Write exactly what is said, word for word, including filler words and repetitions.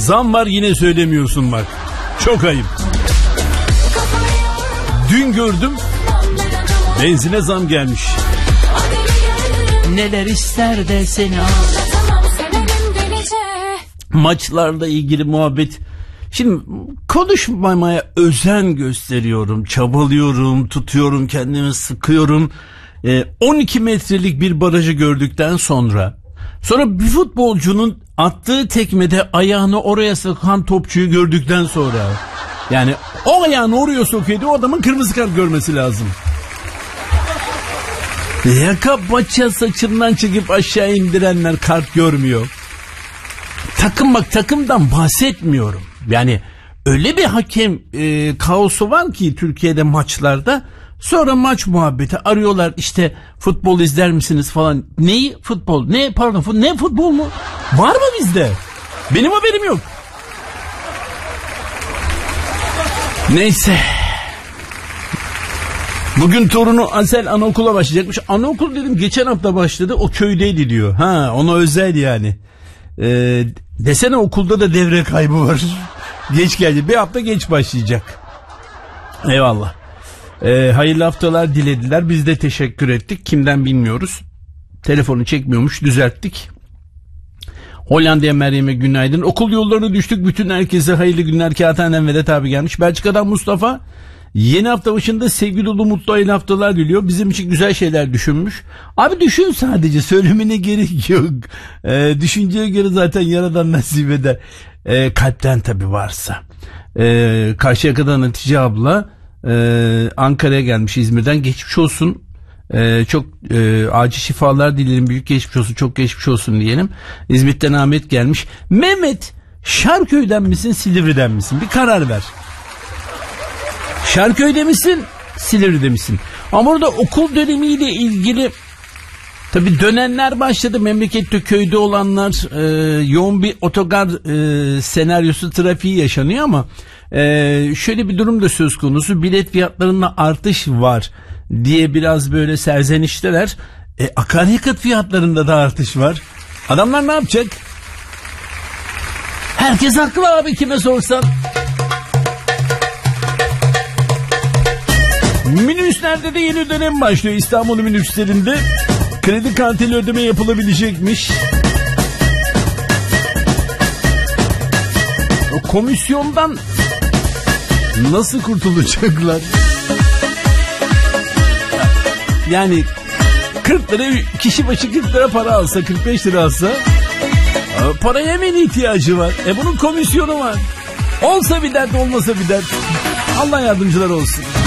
Zam var yine söylemiyorsun bak. Çok ayıp. Dün gördüm. Benzine zam gelmiş. Neler ister de seni al. Maçlarla ilgili muhabbet. Şimdi konuşmamaya özen gösteriyorum, çabalıyorum, tutuyorum kendimi, sıkıyorum. Ee, on iki metrelik bir barajı gördükten sonra, sonra bir futbolcunun attığı tekmede ayağını oraya sokan topçuyu gördükten sonra, yani o ayağını oraya sokuyordu, o adamın kırmızı kart görmesi lazım. Yaka paça saçından çıkıp aşağı indirenler kart görmüyor. Takım bak, takımdan bahsetmiyorum. Yani öyle bir hakem e, kaosu var ki Türkiye'de maçlarda. Sonra maç muhabbeti arıyorlar, işte futbol izler misiniz falan. Neyi futbol? Ne pardon fut, ne futbol mu? Var mı bizde? Benim haberim yok. Neyse. Bugün torunu Asel anaokula başlayacakmış. Anaokul dedim, geçen hafta başladı, o köydeydi diyor. Ha, ona özel yani. Ee, desene okulda da devre kaybı var. Geç geldi. Bir hafta geç başlayacak. Eyvallah. Ee, hayırlı haftalar dilediler. Biz de teşekkür ettik. Kimden bilmiyoruz. Telefonu çekmiyormuş. Düzelttik. Hollanda'ya Meryem'e günaydın. Okul yollarına düştük. Bütün herkese hayırlı günler. Kağıthane'den Vedat abi gelmiş. Belçika'dan Mustafa. Yeni hafta başında sevgi dolu mutlu hayırlı haftalar diliyor. Bizim için güzel şeyler düşünmüş. Abi düşün sadece. Söylemene gerek yok. Ee, düşünceye göre zaten yaradan nasip eder. Ee, kalpten tabii varsa. Ee, Karşıyaka'dan Hatice abla e, Ankara'ya gelmiş İzmir'den. Geçmiş olsun. Ee, çok e, acil şifalar dilerim. Büyük geçmiş olsun. Çok geçmiş olsun diyelim. İzmit'ten Ahmet gelmiş. Mehmet, Şarköy'den misin Silivri'den misin? Bir karar ver. Şarköy'de misin, Silivri'de misin? Ama orada okul dönemiyle ilgili tabii dönenler başladı. Memlekette köyde olanlar, e, yoğun bir otogar e, senaryosu, trafiği yaşanıyor ama e, şöyle bir durum da söz konusu. Bilet fiyatlarında artış var diye biraz böyle serzenişteler. E, akaryakıt fiyatlarında da artış var. Adamlar ne yapacak? Herkes haklı abi, kime sorsan. Minibüslerde de yeni dönem başlıyor. İstanbul minibüslerinde kredi kartıyla ödeme yapılabilecekmiş. O komisyondan nasıl kurtulacaklar? Yani kırk lira, kişi başı kırk lira para alsa, kırk beş lira alsa, paraya hemen ihtiyacı var. E bunun komisyonu var. Olsa bir dert, olmasa bir dert. Allah yardımcılar olsun.